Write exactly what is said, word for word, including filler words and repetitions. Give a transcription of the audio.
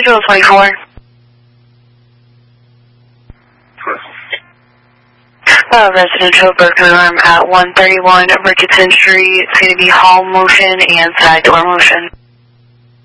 Visual twenty-four. Uh, residential burglar alarm at one thirty-one Richardson Street. It's going to be hall motion and side door motion.